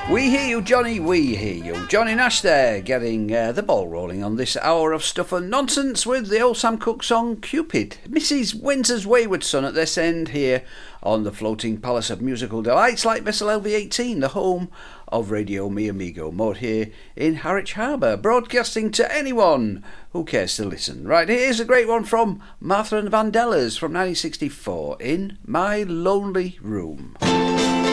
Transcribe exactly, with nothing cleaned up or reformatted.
We hear you, Johnny, we hear you. Johnny Nash there, getting uh, the ball rolling on this hour of stuff and nonsense with the old Sam Cooke song Cupid. Missus Windsor's Wayward Son at this end here on the floating palace of musical delights like Vessel L V eighteen, the home of Radio Mi Amigo, moored here in Harwich Harbour, broadcasting to anyone who cares to listen. Right, here's a great one from Martha and Vandellas from nineteen sixty-four, In My Lonely Room.